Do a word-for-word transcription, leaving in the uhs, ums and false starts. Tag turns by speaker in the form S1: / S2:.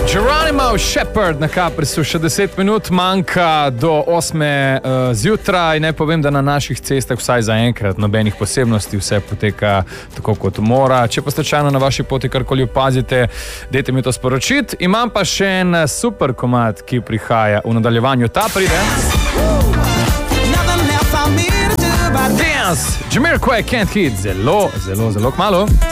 S1: Geronimo Shepherd na Kaprisu, še deset minut manjka do osme uh, zjutraj. Ne povem, da na naših cestah vsaj zaenkrat nobenih posebnosti, vse poteka tako kot mora. Če pa slučajno na vaši poti karkoli opazite, dajte mi to sporočiti. Imam pa še en super komad, ki prihaja v nadaljevanju. Ta pride. Dance! Jamiroquai Can't Hit. Zelo, zelo, zelo kmalu.